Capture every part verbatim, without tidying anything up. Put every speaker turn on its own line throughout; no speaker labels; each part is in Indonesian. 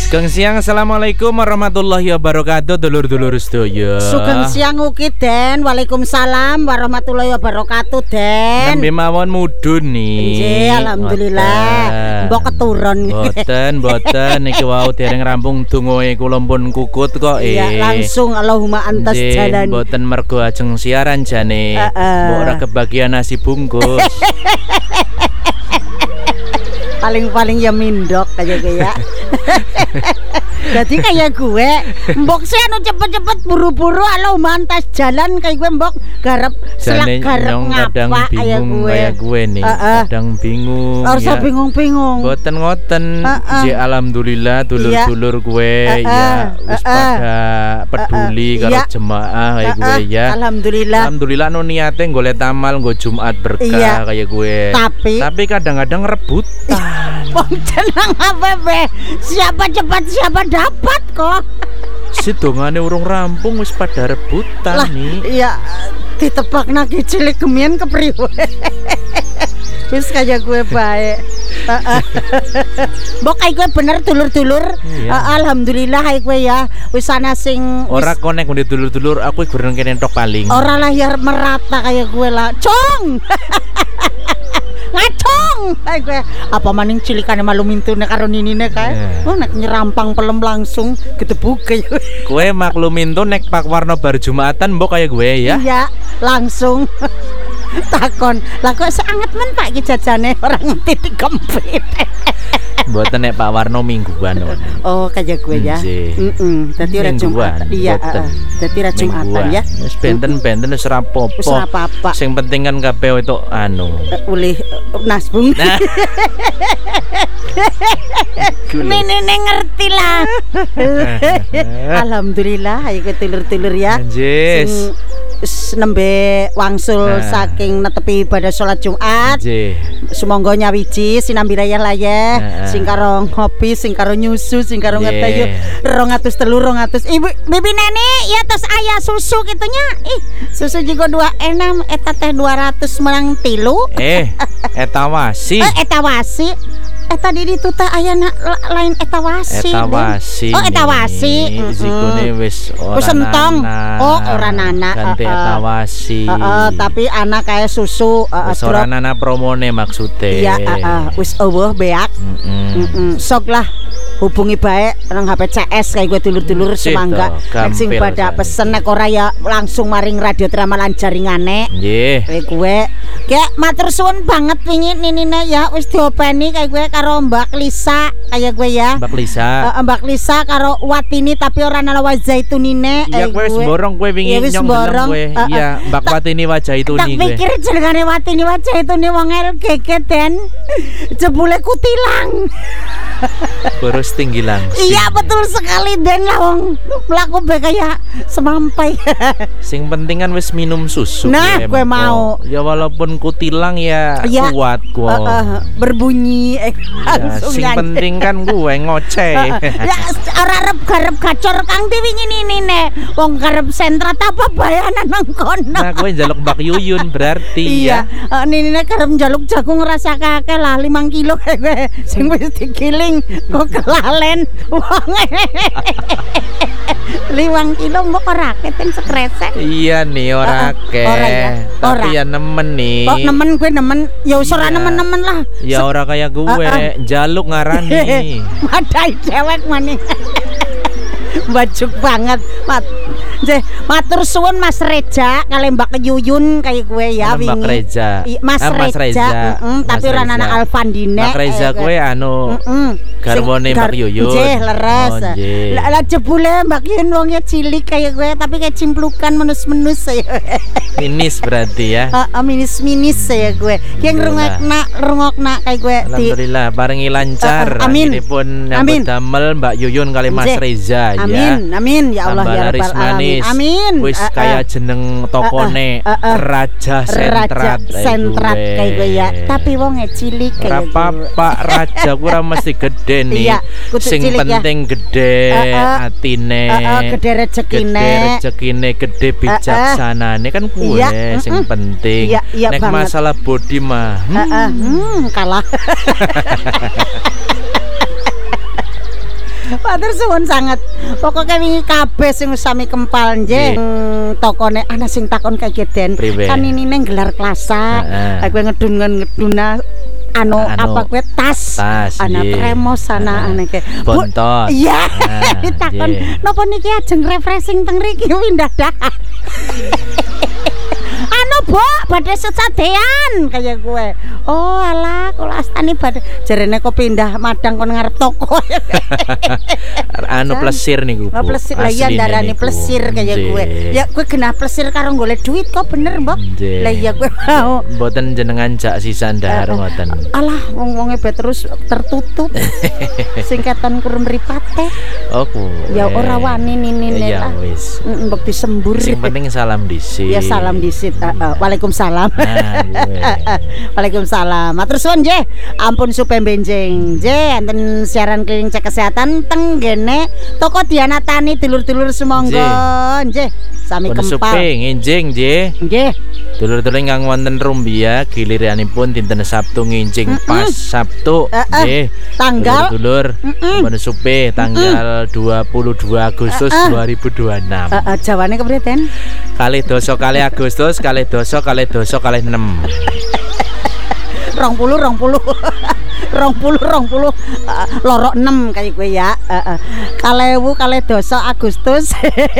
Sugeng siang, assalamualaikum warahmatullahi wabarakatuh, dulur-dulur sedaya.
Sugeng siang ugi Den, waalaikumsalam warahmatullahi wabarakatuh Den.
Nembe mawon mudhun nih.
Nggih, alhamdulillah. Mbok keturun.
Boten, boten niki wau dereng rampung dongoe kula pun kukut kok.
Iya, langsung Allahumma antas jalan.
Boten mergo ajeng siaran jane.
Uh, uh.
Mbok ora kebagian nasi bungkus.
Paling-paling ya mindok aja ya. Jadi kayak gue mbok sih anu cepet-cepet buru-buru alo mantas jalan kayak gue mbok garap selak garap
kadang
ngapa kayak
bingung
gue
kayak gue nih uh, uh. kadang bingung
harus ya. bingung-bingung
boten ngoten uh, uh. J alhamdulillah dulur-dulur gue uh, uh. ya wis uh, uh. pada peduli uh, uh. karo yeah. jemaah kayak uh, uh. gue ya
alhamdulillah
alhamdulillah nu niate golek tamal nggo Jumat berkah yeah. kayak gue
tapi
tapi kadang-kadang rebutan
wong jeneng apa be siapa cepat siapa dapat kok.
Si dongane urung rampung wis pada rebutan lah, nih.
Iya, ditebak naki cilik gemien kepriwe. Wis kayak gue baik. Mbok kayak gue bener dulur-dulur. Iya. Uh, alhamdulillah kayak gue ya. Wis ana sing
ora konek ngene dulur-dulur aku gurung kene entok paling.
Ora lahir merata kayak gue lah. Cong. Ngacong kayak gue apa maning cilikane malu mintune karo ninine kae yeah. Oh nek nyerampang pelem langsung gedebuk kayak
gue maklumin tuh nek pak warna bar Jumatan mbok kayak gue ya
iya langsung takon lah kok sangat men pak iki jajane orang ngerti dikempit
mboten nek Pak Warno mingguan
oh kayak gue ya heeh dadi ora Jumat iya dadi ora Jumatan ya
wis benten-benten wis ora apa-apa
wis ora apa-apa
sing penting kan kabeh itu anu
ulih nasbung Nene ngerti lah alhamdulillah ayo telur-telur ya
yes.
Nembe wangsul nah. saking netepi ibadah sholat Jumat sumangga nyawiji sinambi raya laye nah. sing karo ngopi sing karo nyusu sing karo yeah. ngedayu rong atus telu rong atus ibu bibi nene ya terus ayah susu gitunya ih susu juga dua enam eta teh dua ratus menang tilu
eh etawasi
eh etawasi eta di ditu teh ayana lain etawasi
etawasi
oh etawasi
zikune wis ora
sentong oh ora nana
ganti etawasi
heeh tapi anak kayak susu
wis ora nana promone maksude
iya heeh wis eueuh beak heeh sok lah hubungi bae nang H P C S kayak gue dulur-dulur semangga nek sing pada pesen nek ora ya langsung maring radio Tramalan jaringane nggih kayak gue kayak matur suwun banget wingi ninine ya wis diopeni kayak gue karo Mbak Lisa kayak gue ya
Mbak Lisa
uh, Mbak Lisa karo Watini tapi ora ana wazaitunine
iya gue wis borong gue wingi
nyong borong
gue uh, uh, iya Mbak Watini wazaituni gue
tak pikir jenengane Watini wazaituni wong L G G den jebule kutilang
terus tinggi langsung
iya betul sekali den lah wong mlaku be kayak semampai
sing penting kan wis minum susu
nah gue mau
ya walaupun kutilang ya, ya kuat gue uh, uh,
berbunyi eh,
ya, sing nyanyi. Penting kan gue ngoceh
ya ora arep garep gacor kang diwingi nine wong garep sentra apa bayanan nang kono
nah gue njaluk Mbak Yuyun berarti
iya,
ya
uh, nine garep njaluk jagung rasa kakek lah lima kilo kayak sing wis digiling kok kelalen wong limang kilo mbok ora keten sekresek
iya nih ora ke uh, uh, ya. Tapi ya nemen nih
kok nemen gue nemen ya wis ora nemen-nemen lah
ya ora kayak gue uh, uh. jaluk ngarani
madai cewek maning bajuk banget mat Jeh, matur suwun Mas Reja kali Mbak Yuyun kayak gue ya wingi.
Mbak Reja.
I, Mas, ah, Mas Reja, Reja. Mm -mm, tapi ora anak Alfandine.
Mbak Reja gue eh, anu mm -mm. garwane Mbak Yuyun.
Jeh, leres. Oh, lah jebule Mbak Yuyun wongnya cilik kayak gue tapi kayak cimplukan menus-menus saya.
Minis berarti ya.
Heeh, uh, minis-minis saya gue. Yang rungokna rungokna kayak gue.
Alhamdulillah paringi lancar.
Uh, uh, amin.
Pun nyambut damel Mbak Yuyun kali Mas Jeh. Reza ya.
Amin, amin ya Allah ya Rabbal Alamin. Amin.
Wis uh, uh. kayak jeneng tokone uh, uh, uh, uh. Raja Sentrat.
Raja Sentrat kayak gue ya. Tapi wongnya cilik kayak gue.
Apa-apa raja kurang mesti gede nih. Iya, sing penting ya. Gede uh, uh, atine.
Uh, uh, gede rezekine.
Gede rezekine, gede bijaksana. Ini uh, uh. kan gue iya, sing uh, uh. penting. Iya, iya nek banget. Masalah body mah. Hmm, uh, uh, hmm kalah.
Matur suwun sanget. Pokoke wingi kabeh sing sami kempal nggih. Tokone ana sing takon kegeden. Kan ini neng gelar klasa. Aku ngedun-ngeduna anu, anu apa kowe tas, tas ana tremos ana ana ke
bontot.
Iya. Takon napa niki ajeng refreshing teng mriki pindah dahan. Anu Bok, badhe sesadean kaya kowe. Oh alah, kula astani badhe jarene kok pindah madang kon ngarep toko.
Anu plesir niku.
Oh plesir lah iya ndarani plesir kaya kowe. Ya kowe genah plesir karo golek duit kok bener, Mbok. Lah iya kowe mau.
Mboten jenengan jak sisa ndahar ngoten.
Alah wong-wonge be terus tertutup. Sing keton kurang mripate.
Oh kuwi.
Ya ora wani ninine lah.
Ya wis.
Mbok disembur.
Sing penting salam dhisik.
Ya salam dhisik. Uh, uh, Waalaikumsalam. Nah, Waalaikumsalam. Matur suwun nggih. Ampun supe benjing. Nggih, enten siaran keliling cek kesehatan teng gene toko Diana Tani dulur-dulur sumangga. Nggih. Sami kempal.
Supe nginjing nggih.
Nggih.
Dulur-dulur ingkang wonten Rumbia giliranipun dinten Sabtu nginjing mm -mm. pas Sabtu nggih. Uh, uh, tanggal dulur Ampun supe tanggal dua puluh dua Agustus uh, uh. dua ribu dua puluh enam.
Heeh, uh, uh, jawane kepriten?
Kalih doso kalih Agustus kalih doso kalih doso kalih enam.
Rong puluh rong puluh rong puluh rong puluh lorok enam kayak gue ya. Kalewu kali doso Agustus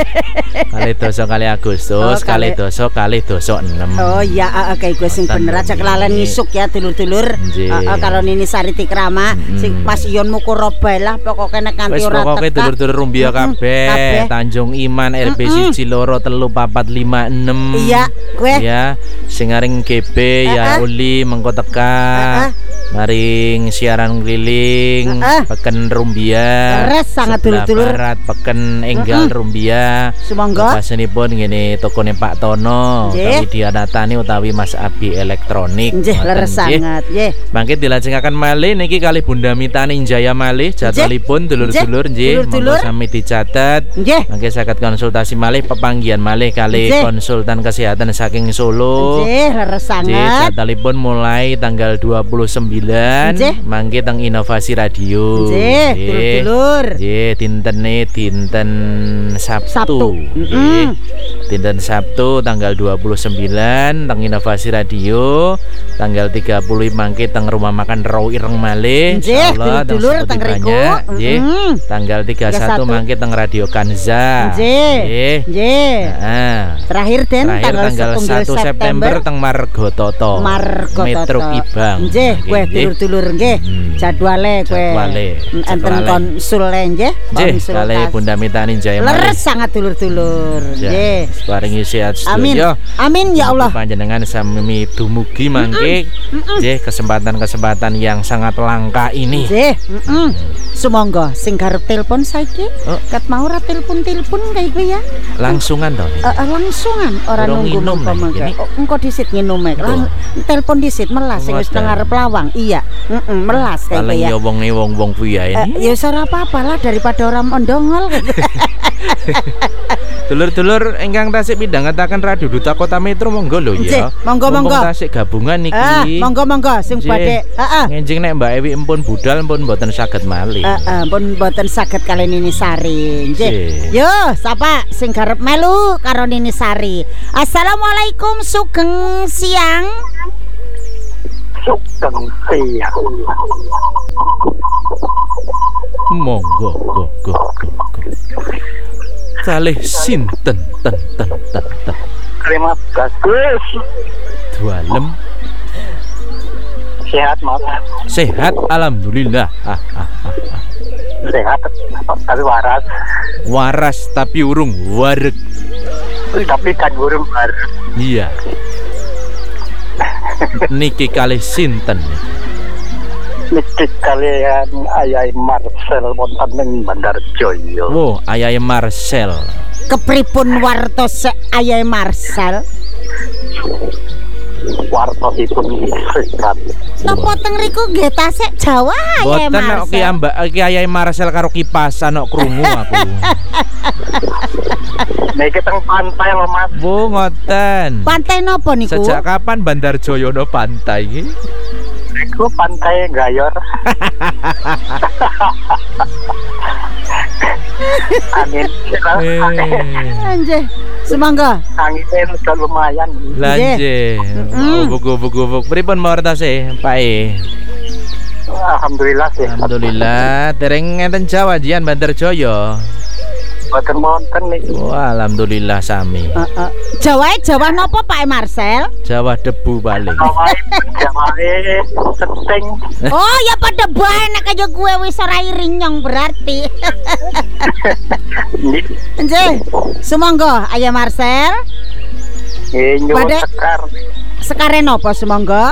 kali doso kali Agustus kali doso kali doso enam.
Oh iya kayak gue sing bener aja kelalen ngisuk ya dulur-dulur. Kalau ini Sari Tikrama sing Mas Ion Mukuroba lah pokoknya nek kanthi ora
teka. Pokoke dulur-dulur Rumbia kabeh Tanjung Iman R B siji loro telu papat lima enam.
Iya gue
ya sing aring G B ya uli mengko teka. Uh, uh. Maring siaran keliling uh, uh. Peken Rumbia
Res sangat dulur-dulur
barat Peken Enggal uh, uh. Rumbia
Sumangga
pasenipun ngene tokone Pak Tono utawi Diana Tani utawi Mas Abi Elektronik
nggih leres sangat nggih
mangke dilajengaken malih niki kalih Bunda Mitani Jaya malih jadwalipun dulur-dulur nggih monggo sami dicatet nggih mangke saged konsultasi malih pepanggihan malih kalih konsultan kesehatan saking Solo
nggih leres sangat
jadwalipun mulai tanggal dua puluh sembilan mangke teng Inovasi Radio
nggih dulur-dulur
nggih dintene dinten Sabtu, Sabtu.
Mm-hmm.
Dinten Sabtu tanggal dua puluh sembilan teng Inovasi Radio tanggal tiga puluh mangke teng Rumah Makan Raw Ireng malih insyaallah
dulur teng riku
nggih tanggal tiga puluh satu mangke teng Radio Kanza
nggih nggih heeh
terakhir den tanggal satu September teng Margototo Metro Kibang
nggih kowe dulur-dulur nggih jadwale kowe enten konsul nggih
konsul kalih Bunda Mitani Jaya
leres sangat dulur-dulur nggih
paringi sehat
sedaya amin ya Allah
panjenengan sami dumugi mangke nggih kesempatan-kesempatan yang sangat langka ini
nggih heeh sumangga sing garep telepon saiki ket mau ora telepon-telepon kae kowe ya
langsungan to
heeh langsungan ora nunggu mangke engko disit nginume telepon disit melas sing wis nang arep lawang iya heeh melas kae
paling ya wong-e wong-wong kuwi ini
ya ora apa-apa lah daripada orang mondongol.
Dulur-dulur ingkang tasik midhangetaken Radio Duta Kota Metro monggo lho ya.
Monggo-monggo.
Tasik gabungan niki.
Ah, monggo-monggo sing badhe. Heeh.
Ngenjing nek Mbak Ewi empun budal empun mboten saged malih.
Heeh, empun mboten saged kali Nini Sari. Nggih. Yo, sapa sing garep melu karo Nini Sari. Assalamualaikum sugeng siang.
Sugeng siang.
Monggo, go, go, go, go. Kalih sinten ten ten ten ten.
Terima kasih.
Dualem.
Sehat mas.
Sehat alhamdulillah. Ah, ah, ah, ah.
Sehat tapi waras.
Waras tapi urung wareg.
Tapi kan urung wareg.
Iya. Niki kalih sinten?
Niki kalian Ayai Marcel wonten ing Bandarjoyo.
Oh, Ayai Marcel.
Kepripun wartos Ayai Marcel?
Wartosipun sehat.
Napa teng riku nggih tasik Jawa Ayai Marcel?
Boten nek ki ambak ki Ayai Marcel karo kipasan kok krungu aku.
Niki teng pantai lho Mas.
Bu ngoten.
Pantai napa niku?
Sejak kapan Bandarjoyo no pantai iki?
Iku pantai Gayor. Angin.
Anjir. Semangga.
Anginnya udah lumayan.
Lanje. Gubuk-gubuk. Pripun mortase, Pak E?
Alhamdulillah sih.
Alhamdulillah. Dereng ngenten Jawa jian Bandarjaya.
Boten wonten nih.
Wah, alhamdulillah sami.
Uh, uh. Jawa Jawa nopo Pak Marcel?
Jawa debu paling.
Jawa Jawa seting.
Oh, ya pada bae nek kaya gue wis ora irinyong berarti. Nggih. Sumangga Ayah Marcel.
Nggih, nyuwun sekar.
Sekare nopo sumangga?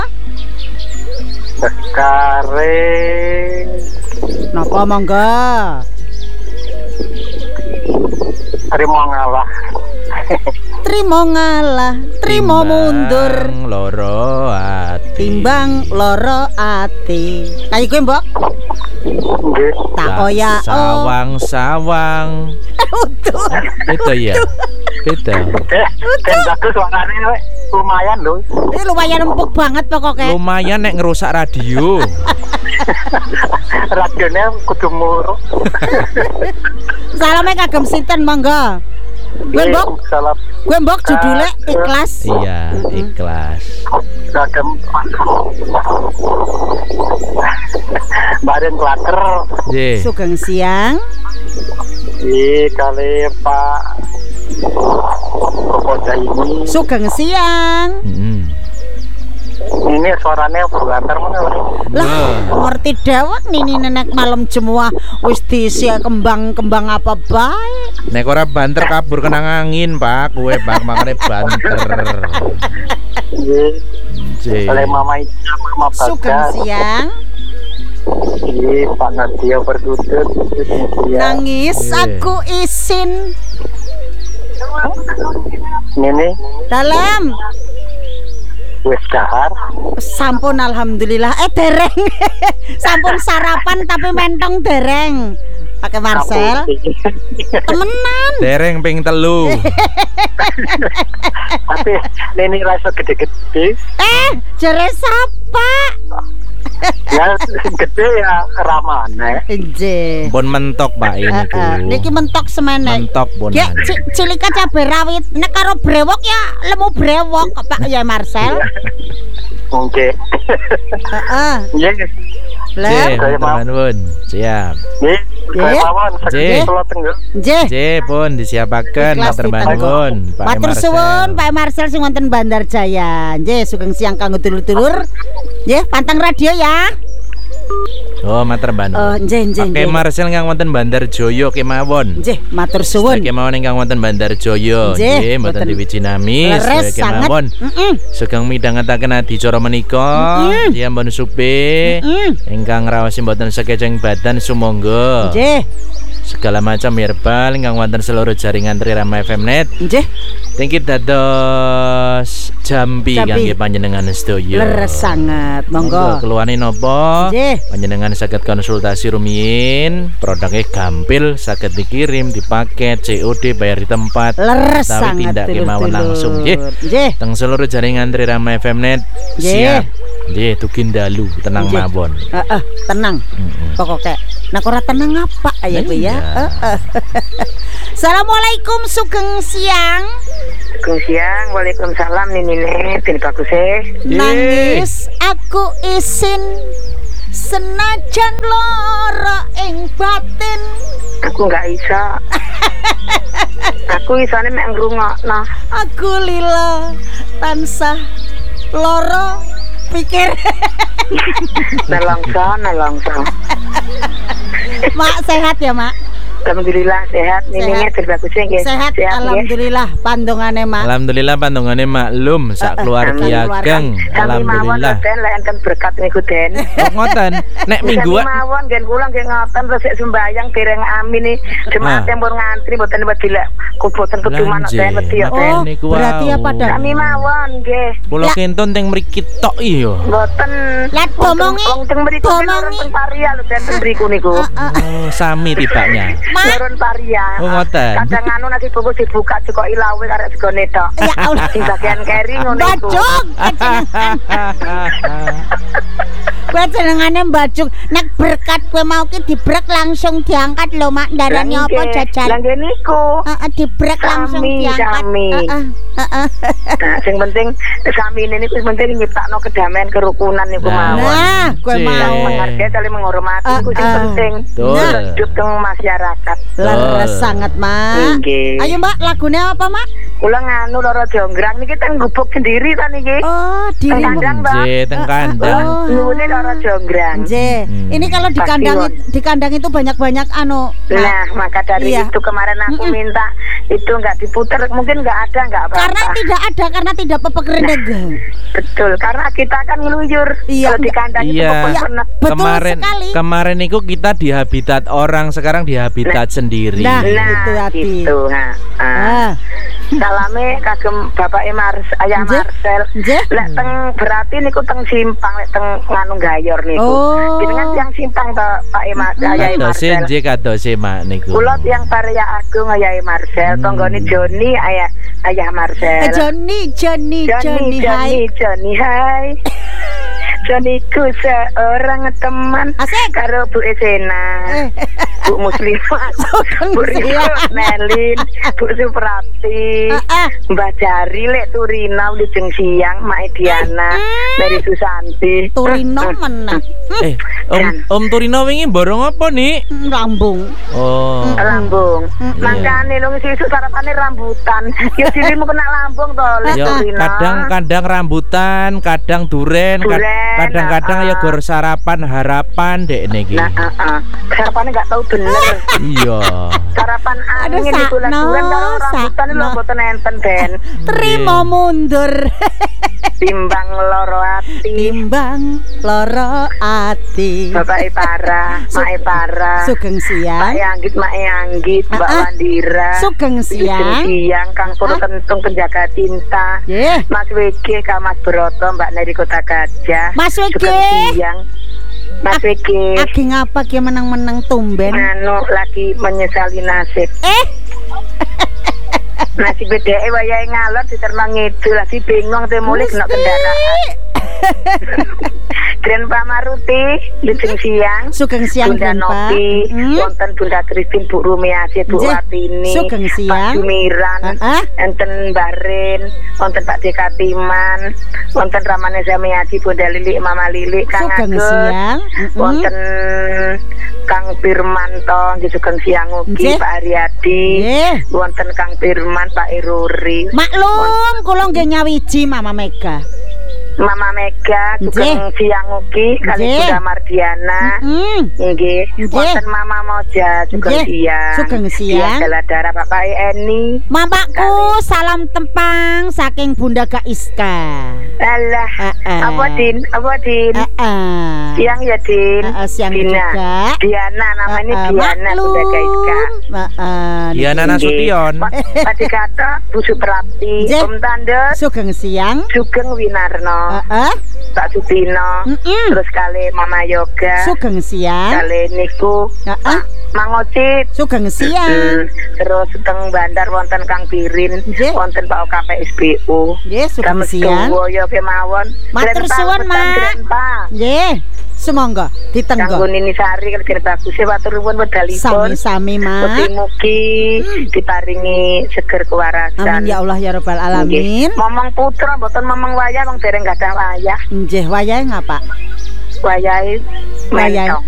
Sekare
nopo monggo?
Terima ngalah.
Terima ngalah, terima mundur.
Loro ati.
Timbang loro ati. Kayak gue, Mbok.
Nggih.
Tak oya
sawang-sawang.
Utuh.
Itu ya. Itu.
Eh, kan bagus suaranya lumayan loh.
Ini lumayan empuk banget pokoknya.
Lumayan nek ngerusak radio.
Radionya kudu muruk.
Salamnya kagem sinten monggo. Gue Mbok.
Salam.
Gue Mbok judulnya Ikhlas.
Iya, Ikhlas.
Kagem Badan Klater.
Nggih.
Sugeng siang.
Iya kali Pak Kokoda ini.
Sugeng siang.
Heeh.
Ini suaranya bergantar mana
Lah, ngerti dewek nini nenek malam semua wis diisi kembang-kembang apa bae.
Nek ora banter kabur kena angin, Pak. Kowe Pak makane banter.
Nggih. Oleh Mama Ica, Mama Bagas.
Sugeng siang.
Iya, Pak Nadia berduduk.
Nangis aku isin.
Nini.
Dalam.
Wes dahar.
Sampun alhamdulillah. Eh dereng. Sampun sarapan tapi mentong dereng. Pakai Marcel. Temenan.
Dereng ping telu.
Tapi Nini rasa gede-gede.
Eh, jere sapa?
Ya gede ya ramane.
Nggih.
Pun mentok Pak ini ku.
Niki mentok semene.
Mentok pun.
Ya cilika cabe rawit. Nek karo brewok ya lemu brewok Pak ya Marcel.
Oke.
Heeh.
Nggih.
Lah,
teman-teman. Siap.
Nggih. Saya mawon sakit kula tenggel.
Nggih.
Nggih, pun disiapaken Matur nuwun.
Matur suwun Pak Marcel sing wonten Bandarjaya. Nggih, sugeng siang kanggo dulur-dulur. Nggih, pantang radio ya.
Oh, matur nuwun.
Oh, nggih nggih.
Pak Marcel ingkang wonten Bandarjaya kemawon.
Nggih, matur suwun.
Kemawon ingkang wonten Bandarjaya. Nggih, mboten diwijinami kemawon. Sugeng midhangetaken adicara menika, Diambon Supe ingkang raos mboten sekeceng badan sumangga.
Nggih.
Segala macam herbal ingkang wonten seluruh jaringan Trirama F M Net.
Nggih.
Tingkit dados jambi kangge panjenengan sedaya.
Leres sanget, monggo.
Keluwane napa?
Nggih.
Panjenengan saged konsultasi rumiyin, produknya gampil, saged dikirim, dipaket, C O D bayar di tempat.
Leres
tapi
sanget.
Tapi tindak kemawon langsung nggih. Nggih. Teng seluruh jaringan Trirama F M Net. Siap. Nggih, tukin dalu, tenang mawon.
Heeh, tenang. Pokoknya nek ora tenang apa ya Bu ya? Heeh. Assalamualaikum sugeng siang.
Sugeng siang. Waalaikumsalam Nini Tin bagus eh.
Nangis aku isin senajan lara ing batin.
Aku enggak bisa. Aku isane mek ngrungokno.
Aku lila tansah lara pikir.
Nelongso, nelongso.
Mak sehat ya, Mak?
Alhamdulillah sehat. Nininya terbagusnya nggih.
Sehat, sehat alhamdulillah. Pandongane Mak.
Alhamdulillah pandongane maklum sak keluarga ageng. Alhamdulillah.
Den lek enten berkat niku Den.
Kok ngoten? Nek minggu
mawon ngen kula nggih ngoten terus sik sembayang dereng amin iki jemaat pun ngantri mboten wedi lek kuboten keduman Den wedi ya Den.
Oh, berarti apa Dan?
Kami mawon nggih.
Kula kentun teng mriki tok iya.
Mboten.
Lah bomongi.
Wong teng mriku teng paria lho Den teng mriku niku.
Oh, sami tibaknya.
Lorun paria.
Oh, ngoten.
Kadang anu nasi bungkus dibuka cukup ilawe karek segone tok.
Ya Allah.
Sing bagian keri ngono iku.
Bacuk. Kowe jenengane Mbacuk. Nek berkat kowe mau ki dibrek langsung diangkat lho Mak. Darane apa jajan?
Lah ngene iku.
Heeh, dibrek langsung diangkat. Heeh. Heeh.
Nah, sing penting sami ini niku penting nyiptakno kedamaian kerukunan niku mawon.
Nah, kowe mau
menghargai saling menghormati iku sing penting.
Nah,
hidup teng masyarakat.
Leres sangat, Mak.
Nggih.
Ayo Mbak, lagune apa, Mak?
Kula nganu loro jonggrang niki teng gubuk sendiri ta niki.
Oh, di
kandang, Mbak.
Nggih, teng kandang.
Nuwune loro jonggrang.
Nggih. Ini kalau di kandang di kandang itu banyak-banyak anu.
Nah, maka dari
iya.
itu kemarin aku minta itu enggak diputar, mungkin enggak ada, enggak apa-apa.
Karena tidak ada, karena tidak pepek renegeng.
Betul, karena kita kan ngeluyur.
Iya,
kalau di kandang
iya.
itu
Ya, betul
kemarin
sekali.
kemarin itu kita di habitat orang, sekarang di habitat nah, sendiri.
Nah,
nah
itu hati.
Gitu, nah.
Ah.
Salame kagem Bapak Mars, Ayah
Nje?
Marcel.
Nje?
Lek teng berarti niku teng simpang, lek teng nganu gayor niku.
Oh.
Jenengan tiang simpang to Pak Emar, Ayah
Kadose
Marcel.
nggih kadose Mak niku.
Kula tiang Parya Agung Ayah Marcel, hmm. tonggone Joni Ayah Ayah Marcel.
Johnny, Johnny, Johnny,
Johnny,
hai.
Johnny, hai. Johnnyku seorang teman
Asik.
karo Bu Esena,
Eh.
Bu Muslimah, Bu Rino Nelin, Bu Suprati,
Ah, ah.
Mbah Jari, Lek Turina, Wijeng Siang, Mak Diana, Mary Susanti.
Turino meneh.
Eh, Om Om Turino wingi borong apa nih?
Lambung.
Oh.
Lambung. Makane lho sesuk sarapane rambutan. Ya dirimu kena lambung to, Lek
Ya,
Turina.
kadang-kadang rambutan, kadang duren, kad-
Duren,
kadang-kadang
ah,
ya
ah.
gor sarapan harapan dek niki.
Nah, uh, uh. sarapannya nggak tahu bener.
Iya.
Sarapan
Aduh,
angin itu
sakno,
laduran karo rambutan
sakno.
lho mboten enten Ben.
Terima mundur.
Timbang loro ati.
Timbang loro ati.
Bapak Ipara, Mak Ipara.
Sugeng
Pak
siang.
Yanggit, Mak Yanggit, Mbak
Ah, ah.
Wandira.
Sugeng siang.
Siang, Kang Pur Kentung penjaga cinta.
Nggih.
Mas W G, Kang Mas Broto, Mbak Neri Kota Gajah.
Mas W G.
Sugeng siang. Mas W G.
Agi ngapa ki meneng-meneng tumben?
Anu lagi menyesali nasib.
Eh,
Nasib bedeke wayahe ngalor diterno ngidul, lagi bingung teh mulih kena kendaraan. Grand Pak Maruti, Lijeng Siang.
Sugeng siang
Bunda
Grand Pak.
Nopi,
Hmm.
wonten Bunda Kristin, Bu Rumiasi, Bu
Nggih.
Watini,
Sugeng
Pak
siang.
Jumiran,
Ah, ah.
enten Barin, wonten Pak Dekatiman, wonten Ramane Samiaji, Bunda Lili, Mama Lili, Kang
Sugeng
Agus,
siang. Mm-mm.
wonten Kang Firmanto, nggih sugeng siang ugi
Nggih.
Pak Aryadi,
Nggih.
wonten Kang Firman, Pak Iruri,
Maklum, kula nggih nyawiji Mama Mega.
Mama Mega, sugeng
Nggih.
siang ugi kali
Nggih.
Bunda Mardiana.
Mm.
Nggih,
Nggih.
wonten Mama Moja sugeng
Nggih.
siang.
Sugeng siang.
Adalah darah Bapak Eni.
Mamaku salam tempang saking Bunda Kaiska.
Alah,
Ah, ah.
apa Din? Apa Din?
Heeh.
Siang ya Din.
Ah, ah, siang
Dina.
juga.
Diana namanya
Ah, ah,
Diana Bunda Kaiska.
Heeh.
Diana Nasution.
Pak Dikata Bu Suprapti,
Nggih.
Om Tanda,
Sugeng siang.
Sugeng Winarno,
Heeh.
Pak Supino,
Mm-mm.
terus kali Mama Yoga,
Sugeng siang.
kali Niku,
Heeh.
Mang Ocit.
Sugeng siang.
Hmm, terus teng bandar wonten Kang Birin,
Nggih.
wonten Pak O K P S B U.
Nggih, sugeng
Dames
siang.
tuwa ya kemawon.
Matur suwun, Mak. Nggih. Sumangga ditenggo.
Kanggo Nini Sari kerja bagus e matur nuwun wedalipun.
Sami-sami, Mak.
Mugi-mugi diparingi seger kewarasan.
Amin ya Allah ya rabbal alamin.
Nggih. Momong putra mboten momong wayah wong dereng gadah wayah.
Nggih, wayahe ngapa?
Wayahe
Wayahe.
mentong.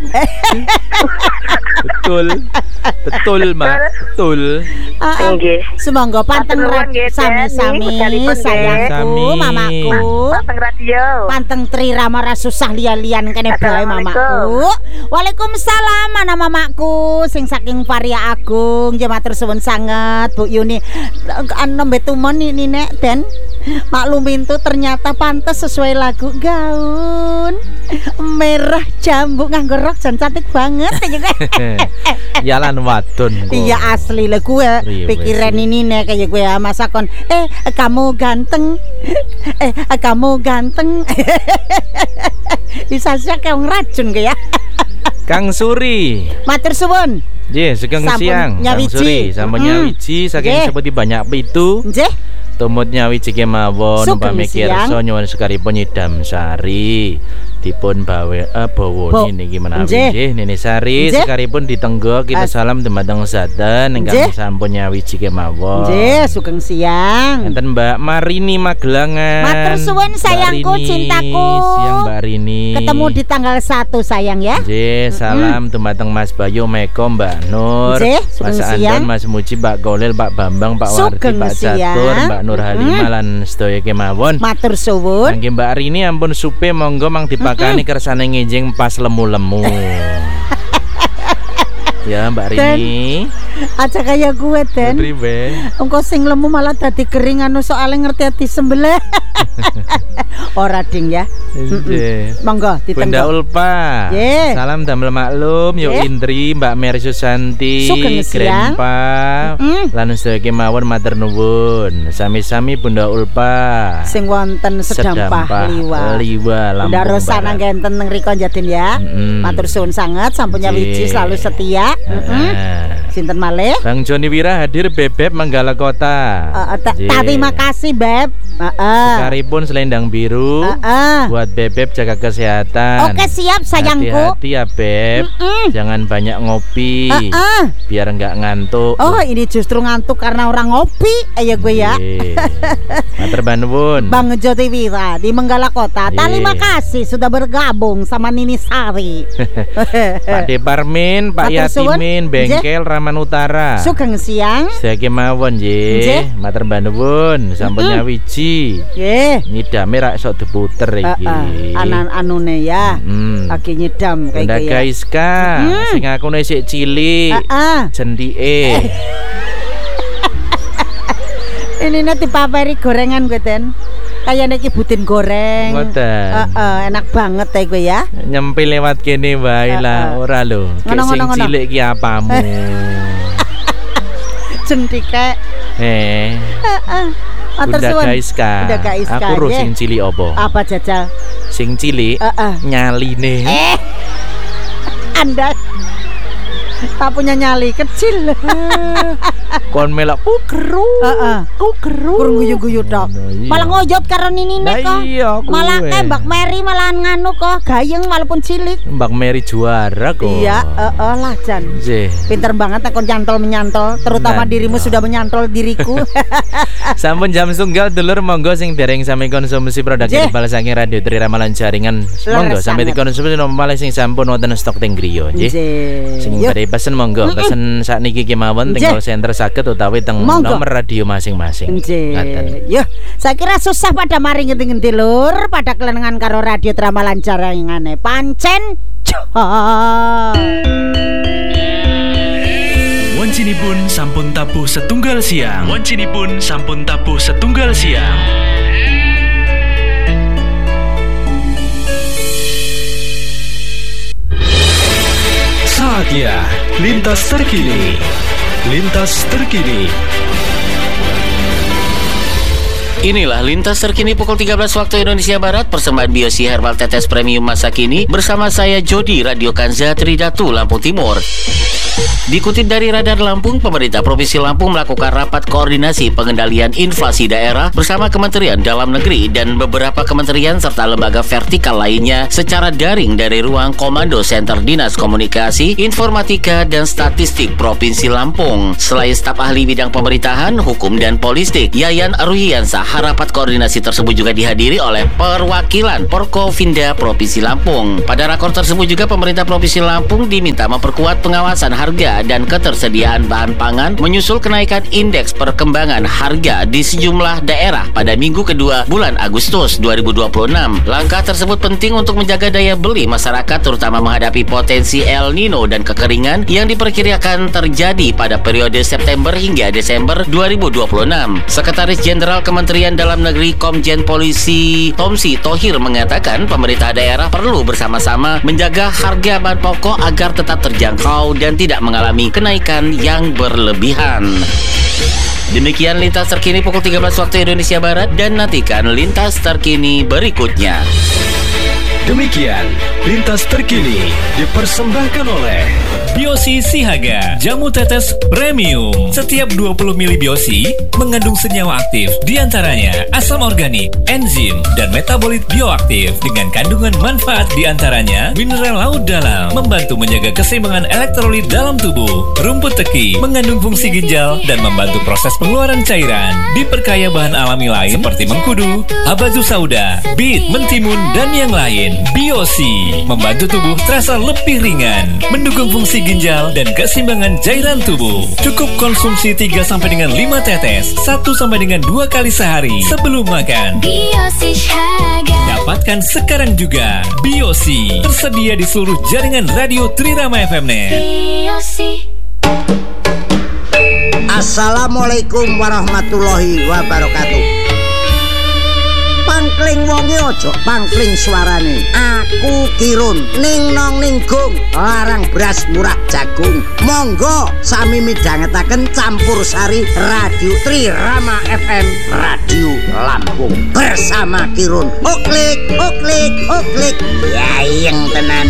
Betul. Betul, Mak. Betul.
Ah, ah.
Nggih.
Sumangga panteng
Matur nuwun,
ra-
nggih, Den.
sami-sami
Wedalipun, nggih.
sayangku,
Sami.
mamaku.
Panteng radio.
Panteng Tri Rama ra susah lian-lian kene bae
Assalamualaikum.
mamaku. Waalaikumsalam mana mamaku sing saking Varia Agung. Nggih matur suwun sanget Bu Yuni. Nembe tumon ini nek Den. Maklumin tuh ternyata pantes sesuai lagu gaun merah jambu nganggo rok jan cantik banget.
Jalan wadon kok.
Iya asli lah gue
Iya,
pikiran
wes.
ini nih kayak gue sama sakon. Eh kamu ganteng, eh kamu ganteng. Bisa sih kayak racun kayak.
Kang Suri.
Matur suwun.
Nggih, sugeng siang. Kang Suri, sampun nyawiji saking seperti banyak pitu.
Nggih.
Tumut nyawiji kemawon pamikirsa nyuwun sekaripun Nyidam Sari dipun bawe eh, bawoni niki menawi nggih Nini Sari sekaripun ditenggo kita salam dumateng saden ingkang sampun nyawiji kemawon.
Nggih, sugeng siang.
Enten Mbak Marini Magelangan.
Matur suwun sayangku, cintaku.
Siang Mbak Rini.
Ketemu di tanggal satu sayang ya.
Nggih, salam dumateng Mas Bayu, Meko, Mbak Nur, Mas Anton, Mas Muji, Pak Kolil, Pak Bambang, Pak Wardi, Pak Catur, Mbak Nur Halimah lan sedaya kemawon.
Matur suwun.
Nggih Mbak Rini ampun supe monggo mang dipakani kersane nginjing pas lemu-lemu. Ya Mbak Rini.
Aja kaya gue Den. Engko sing lemu malah dadi kering anu soalnya ngerti ati sembelih. Ora ding ya.
Nggih.
Monggo ditenggo.
Bunda Ulpa.
Yeah.
Salam damel maklum Yo yeah. Indri, Mbak Mary Susanti, Grandpa, mm. lan sedaya kemawon matur nuwun. Sami-sami Bunda Ulpa.
Sing wonten Sedampah Liwa.
Liwa Lampung.
Bunda Rosana ngenten teng riko Jatin ya. Mm. Matur suwun sanget sampun nyawiji selalu setia. Heeh. Sinten malih?
Bang Joni Wira hadir Bebek Manggala Kota.
Uh, Terima kasih Beb. Heeh.
Sekaripun selendang biru. Uh, uh. Buat Bebek jaga kesehatan.
Oke siap sayangku.
Hati-hati ya Beb. Mm -mm. Jangan banyak ngopi. Uh, uh. Biar nggak ngantuk.
Oh ini justru ngantuk karena orang ngopi. Ayo gue ya.
Matur nuwun.
Bang Joni Wira di Manggala Kota. Terima kasih sudah bergabung sama Nini Sari.
Pak Deparmin, Pak Yatimin, Bengkel Raman Utara.
Sugeng siang.
Sedaya kemawon nggih. Matur nuwun sampun nyawiji.
Nggih.
Nyidame rak sok diputer iki.
Heeh. Anan anune ya. Lagi nyidam kayak
gitu ya. Gaiska, sing akune sik cilik. Heeh. Jendike.
Ini nanti paperi gorengan gue Den. Kayak neki butin goreng.
Ngoten.
Heeh, enak banget ya gue ya.
Nyempil lewat kene wae lah, ora lho. Sing cilik ki apamu.
Jendike.
Eh.
Heeh.
Udah Gaiska.
Udah Gaiska.
Aku ro sing cilik apa?
Apa jajal?
Sing cilik nyaline.
Eh. Anda tak punya nyali kecil.
Kon melok ku keru.
Heeh.
Ku keru.
Kurang guyu-guyu tok. Malah ngoyot karo ninine kok.
Iya,
malah eh Mbak Mary malah nganu kok gayeng walaupun cilik.
Mbak Mary juara kok.
Iya, heeh lah Jan.
Nggih.
Pinter banget kon nyantol menyantol, terutama nah, dirimu no. sudah menyantol diriku.
Sampun jam setunggal dulur monggo sing dereng sami konsumsi produk kebal saking Radio Tri Ramalan Jaringan. Monggo sampai dikonsumsi nomor sing sampun wonten stok teng griya nggih. Sing badhe pesen monggo pesen sakniki kemawon teng call center saged utawi teng nomor radio masing-masing.
Ngaten. Yo, saya kira susah pada mari ngendi-ngendi lur, pada kelenengan karo Radio Ramalan Jarangane. Pancen
Wancinipun sampun tabuh setunggal siang. Wancinipun sampun tabuh setunggal siang. Saatnya lintas terkini. Lintas terkini.
Inilah Lintas Terkini pukul tiga belas waktu Indonesia Barat. Persembahan Biosi Herbal Tetes Premium masa kini bersama saya Jody, Radio Kanza Tridatu, Lampung Timur. Dikutip dari Radar Lampung, pemerintah Provinsi Lampung melakukan rapat koordinasi pengendalian inflasi daerah bersama Kementerian Dalam Negeri dan beberapa kementerian serta lembaga vertikal lainnya secara daring dari ruang Komando Center Dinas Komunikasi, Informatika, dan Statistik Provinsi Lampung. Selain staf ahli bidang pemerintahan, hukum, dan politik, Yayan Ruhiansah, rapat koordinasi tersebut juga dihadiri oleh perwakilan Porkovinda Provinsi Lampung. Pada rakor tersebut juga pemerintah Provinsi Lampung diminta memperkuat pengawasan harga dan ketersediaan bahan pangan menyusul kenaikan indeks perkembangan harga di sejumlah daerah pada minggu kedua bulan Agustus dua ribu dua puluh enam. Langkah tersebut penting untuk menjaga daya beli masyarakat terutama menghadapi potensi El Nino dan kekeringan yang diperkirakan terjadi pada periode September hingga Desember dua ribu dua puluh enam. Sekretaris Jenderal Kementerian Dalam Negeri Komjen Polisi Tomsi Tohir mengatakan pemerintah daerah perlu bersama-sama menjaga harga bahan pokok agar tetap terjangkau dan tidak mengalami kenaikan yang berlebihan. Demikian Lintas Terkini pukul tiga belas waktu Indonesia Barat, dan nantikan Lintas Terkini berikutnya.
Demikian Lintas Terkini dipersembahkan oleh
Biosi Sihaga, jamu tetes premium. Setiap dua puluh mililiter Biosi mengandung senyawa aktif, diantaranya asam organik, enzim, dan metabolit bioaktif dengan kandungan manfaat diantaranya mineral laut dalam, membantu menjaga keseimbangan elektrolit dalam tubuh. Rumput teki mengandung fungsi ginjal dan membantu proses pengeluaran cairan. Diperkaya bahan alami lain seperti mengkudu, habatu sauda, bit, mentimun, dan yang lain. Biosi membantu tubuh terasa lebih ringan, mendukung fungsi ginjal dan keseimbangan cairan tubuh. Cukup konsumsi tiga sampai dengan lima tetes satu sampai dengan dua kali sehari sebelum makan.
Biosi Sihaga.
Dapatkan sekarang juga. Biosi tersedia di seluruh jaringan radio Trirama F M Net.
Biosi.
Assalamualaikum warahmatullahi wabarakatuh. Pangkling wonge ojo pangkling suarane. Aku Kirun ning nong ning gong larang beras murah jagung. Monggo sami midhangetaken campur sari radio Trirama F M, Radio Lampung bersama Kirun. Oklik oklik oklik. Yayeng tenan.